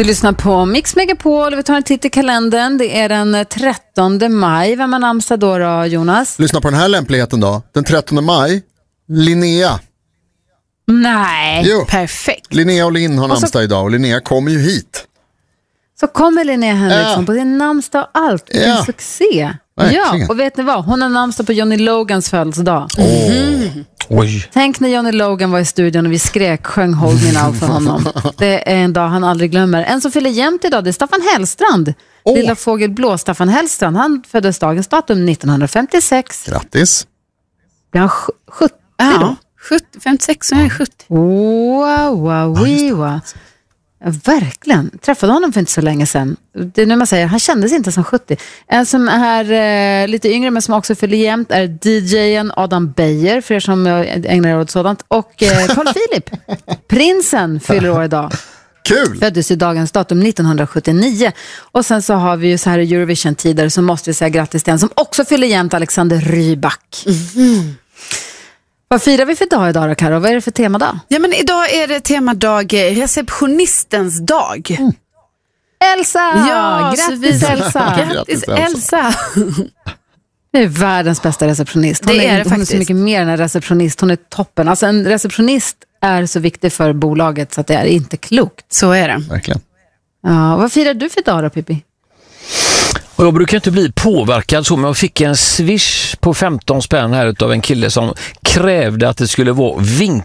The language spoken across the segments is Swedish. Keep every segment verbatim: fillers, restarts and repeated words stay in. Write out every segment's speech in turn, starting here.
Du lyssnar på Mix Megapol och vi tar en titt i kalendern. Det är den trettonde maj. Vem har namnsdag då, då, Jonas? Lyssna på den här lämpligheten då. Den trettonde maj, Linnea. Nej, jo. Perfekt. Linnea och Linn har och så, namnsdag idag och Linnea kommer ju hit. Så kommer Linnea Henriksson ja. på sin namnsdag och allt. Vilken ja. succé. Verkligen. Ja, och vet ni vad? Hon har namnsdag på Johnny Logans födelsedag. Oh. Mm. Oj. Tänk när Johnny Logan var i studion och vi skrek sjöng Hold Me Now för honom. Det är en dag han aldrig glömmer. En som fyller jämnt idag, det är Staffan Hellstrand. Oh. Lilla fågelblå Staffan Hellstrand. Han föddes dagens datum nittonhundrafemtiosex. Grattis. Blir han sjuttio ja. då? sjuttio, femtiosex och är sjuttio. Wow, wow, wow, wow. Ja, verkligen. Träffade honom för inte så länge sedan. Det är nu man säger, han kändes inte som sjuttio. En som är eh, lite yngre men som också fyller jämnt är D J:en Adam Beijer, för er som ägnar er åt sådant. Och eh, Carl Philip, prinsen, fyller år idag. Kul! Föddes i dagens datum nittonhundrasjuttionio. Och sen så har vi ju så här i Eurovision-tider så måste vi säga grattis till en som också fyller jämnt, Alexander Rybak. Mm. Vad firar vi för dag idag då, Karo? Vad är det för temadag? Ja, men idag är det temadag receptionistens dag. Mm. Elsa! Ja, grattis Elsa! Grattis Elsa! Det är världens bästa receptionist. Hon det är, är det hon är så mycket mer än en receptionist. Hon är toppen. Alltså en receptionist är så viktig för bolaget så att det är inte klokt. Så är det. Verkligen. Ja, vad firar du för dag då, Pippi? Och jag brukar inte bli påverkad så, men jag fick en swish på femton spänn här utav en kille som krävde att det skulle vara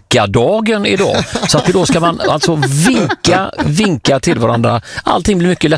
vinkadagen idag. Så att då ska man alltså vinka, vinka till varandra. Allting blir mycket lättare.